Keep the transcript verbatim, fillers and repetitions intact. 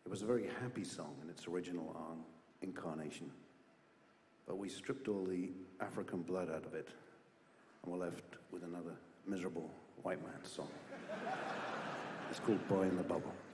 It was a very happy song in its original uh, incarnation, but we stripped all the African blood out of it, and we're left with another miserable white man's song. It's called Boy in the Bubble.